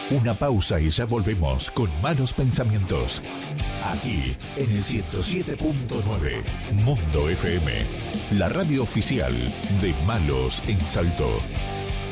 Una pausa y ya volvemos con Malos Pensamientos. Aquí en el 107.9 Mundo FM, la radio oficial de Malos en Salto.